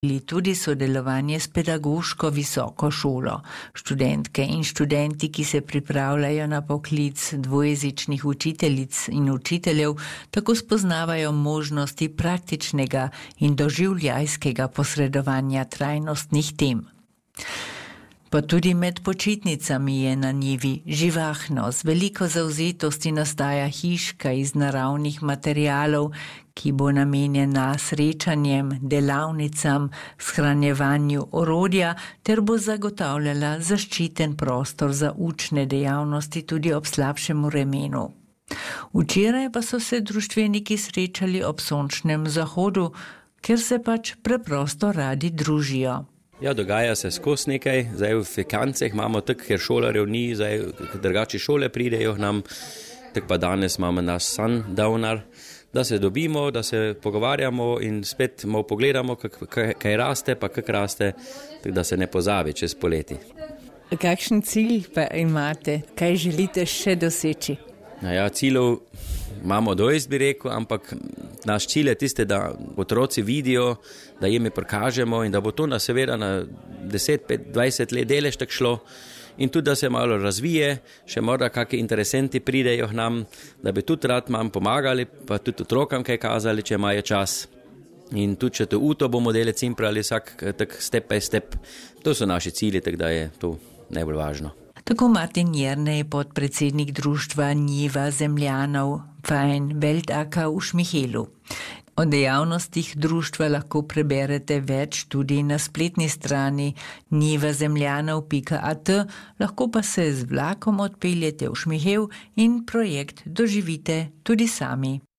tudi sodelovanje s pedagoško visoko šolo. Študentke in študenti, ki se pripravljajo na poklic dvojezičnih učiteljic in učiteljev, tako spoznavajo možnosti praktičnega in doživljajskega posredovanja trajnostnih tem. Pa tudi med počitnicami je na njivi živahno, z veliko zavzetosti nastaja hiška iz naravnih materialov, ki bo namenjena srečanjem, delavnicam, shranjevanju orodja ter bo zagotavljala zaščiten prostor za učne dejavnosti tudi ob slabšem vremenu. Včeraj pa so se društveniki srečali ob sončnem zahodu, ker se pač preprosto radi družijo. Ja, dogaja se skozi nekaj, zdaj v Fekanceh imamo tako, ker šolarjev ni, zdaj drugače šole pridejo k nam, tako pa danes imamo naš sundowner, da se dobimo, da se pogovarjamo in spet malo pogledamo, kaj raste, pa kako raste, tako da se ne pozabi čez poleti. Kakšen cilj pa imate, kaj želite še doseči? Ja, ciljev imamo dosti, bi rekel, ampak naš cilj je tiste, da otroci vidijo, da jim prikažemo in da bo to seveda na 10, 5, 20 let delež tako šlo in tudi, da se malo razvije, še morda kakšni interesenti pridejo k nam, da bi tudi rad nam pomagali, pa tudi otrokam kaj kazali, če imajo čas. In tudi, če to bomo delali cimprali vsak tak step by step, to so naši cilji, tako da je to najbolj važno. Tako Martin Jernej, podpredsednik društva Njiva zemljanov Verein Weltacker v Šmihelu. O dejavnostih društva lahko preberete več tudi na spletni strani njivazemljanov.at, lahko pa se z vlakom odpeljete v Šmihel in projekt doživite tudi sami.